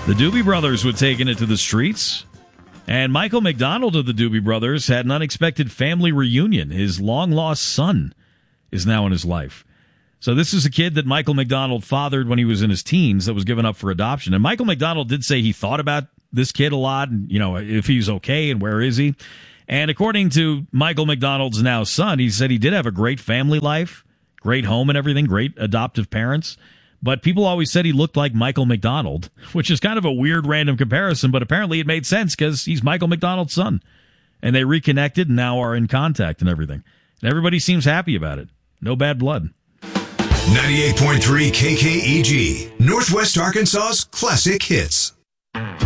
The Doobie Brothers were taking it to the streets. And Michael McDonald of the Doobie Brothers had an unexpected family reunion. His long-lost son is now in his life. So this is a kid that Michael McDonald fathered when he was in his teens that was given up for adoption. And Michael McDonald did say he thought about this kid a lot and, if he's okay and where is he. And according to Michael McDonald's now son, he said he did have a great family life, great home and everything, great adoptive parents. But people always said he looked like Michael McDonald, which is kind of a weird random comparison, but apparently it made sense because he's Michael McDonald's son. And they reconnected and now are in contact and everything. And everybody seems happy about it. No bad blood. 98.3 KKEG, Northwest Arkansas's classic hits.